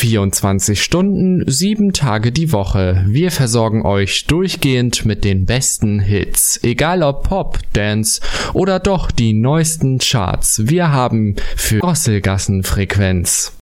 24 Stunden, 7 Tage die Woche. Wir versorgen euch durchgehend mit den besten Hits. Egal ob Pop, Dance oder doch die neuesten Charts. Wir haben für Drosselgassenfrequenz.